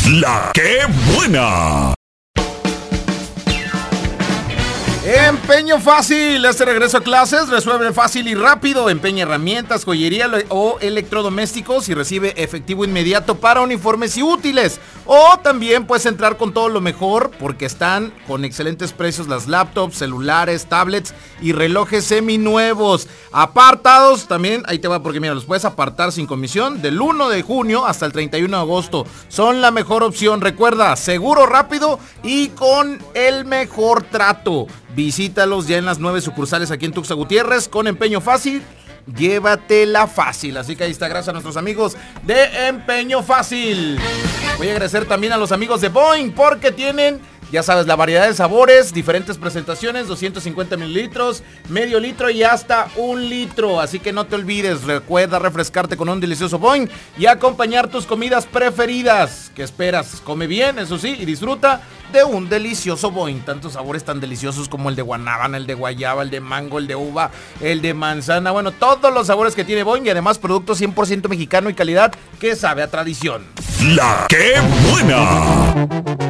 La que buena. Empeño Fácil, este regreso a clases resuelve fácil y rápido. Empeña herramientas, joyería o electrodomésticos y recibe efectivo inmediato para uniformes y útiles. O también puedes entrar con todo lo mejor porque están con excelentes precios las laptops, celulares, tablets y relojes seminuevos. Apartados también, ahí te va porque mira, los puedes apartar sin comisión del 1 de junio hasta el 31 de agosto. Son la mejor opción, recuerda, seguro, rápido y con el mejor trato. Visítalos ya en las 9 sucursales aquí en Tuxtla Gutiérrez con Empeño Fácil. Llévatela fácil. Así que ahí está, gracias a nuestros amigos de Empeño Fácil. Voy a agradecer también a los amigos de Boing porque tienen, ya sabes, la variedad de sabores, diferentes presentaciones, 250 mililitros, medio litro y hasta 1 litro. Así que no te olvides, recuerda refrescarte con un delicioso Boing y acompañar tus comidas preferidas. ¿Qué esperas? Come bien, eso sí, y disfruta de un delicioso Boing. Tantos sabores tan deliciosos como el de guanábana, el de guayaba, el de mango, el de uva, el de manzana. Bueno, todos los sabores que tiene Boing y además producto 100% mexicano y calidad que sabe a tradición. La que buena.